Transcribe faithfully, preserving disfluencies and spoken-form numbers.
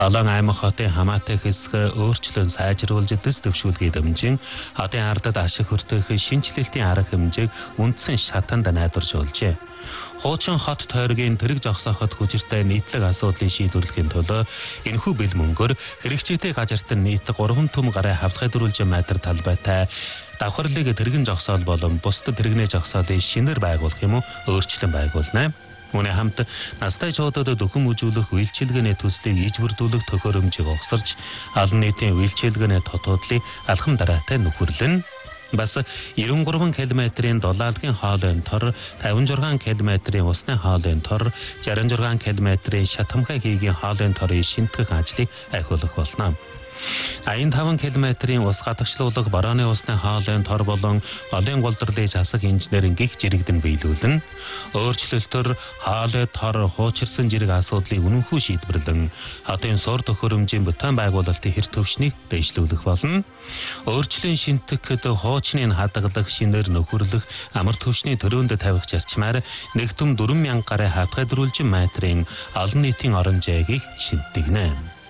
Олон аймаг хотын хамаатай хэсэг өөрчлөн сайжруулж дэс төвшүүлгийг дэмжин хотын ардад ашиг хүртэх шинжилэлтийн арга хэмжээг үндсэн шатанд найдварж олжээ. Хуучин хот тойргийн тэрэг зогсооход хүчиртэй нийтлэг асуудлыг шийдвэрлэхийн төлөө энэхүү бэл мөнгөөр хэрэгжээтэй газарт нийт гурван түм гараа хавтгайдруулж майдар талбайтай давхарлыг тэрэгэн зогсоол болон бусдад тэрэгний зогсоолыг шинээр байгуулах юм уу өөрчлөн байгуулна. Үүний хамт настай чуудад дөхөн үзүүлэх үйлчилгээний төслийг ижбэрдүүлэх төхөөрөмжийг огсорч олон нийтийн үйлчилгээний тотуудлыг алхам дараатай нөхөрлөн. Бас девяносто три километрийн долаалгийн хоолойн тор, пятьдесят шесть километрийн усны хоолойн тор, шестьдесят шесть километрийн шатамхай хийгийн хоолойн торыг шинтгэх ажлыг ахиулах болно. айдтал километрийн ус гадагшлуулах барааны усны хоолойн тор болон голын голдрлыг засах инженерийн гих жирэгдэн биелүүлэн өөрчлөлтөөр хоолой тор хуучирсан жирэг асуудлыг үнэнхүү шийдвэрлэн хотын сур төхөөрөмжийн бүтээн байгуулалтын хэр төвшнийг дэвшлүүлэх болно. Өөрчлөн шинтгэхэд хуучныг хадгалах, шинээр нөхөрлөх, амар төвшний төрөөнд тавих зарчмаар нэгтүм дөрвөн мянга гаруй хавтгайдруулж майтрын олон нийтийн орон зайгийг шинтгэнэ.